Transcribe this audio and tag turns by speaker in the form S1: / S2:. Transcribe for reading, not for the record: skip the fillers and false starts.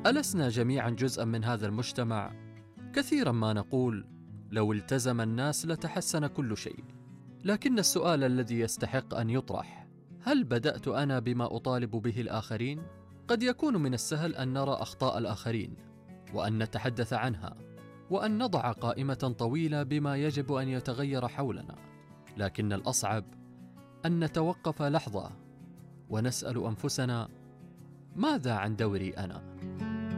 S1: ألسنا جميعا جزءا من هذا المجتمع؟ كثيرا ما نقول لو التزم الناس لتحسن كل شيء، لكن السؤال الذي يستحق أن يطرح: هل بدأت أنا بما أطالب به الآخرين؟ قد يكون من السهل أن نرى أخطاء الآخرين وأن نتحدث عنها وأن نضع قائمة طويلة بما يجب أن يتغير حولنا، لكن الأصعب أن نتوقف لحظة ونسأل أنفسنا: ماذا عن دوري أنا؟